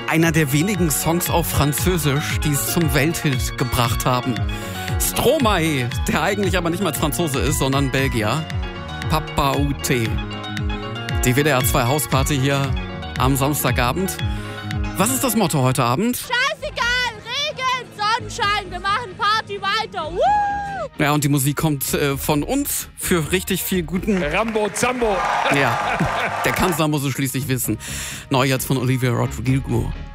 einer der wenigen Songs auf Französisch, die es zum Welthit gebracht haben. Stromae, der eigentlich aber nicht mal Franzose ist, sondern Belgier. Papa Ute. Die WDR 2 Hausparty hier am Samstagabend. Was ist das Motto heute Abend? Scheißegal, Regen, Sonnenschein, wir machen Party weiter. Woo! Ja, und die Musik kommt von uns für richtig viel guten... Rambo Zambo. Ja, der Kanzler muss es schließlich wissen. Neu jetzt von Olivia Rodrigo.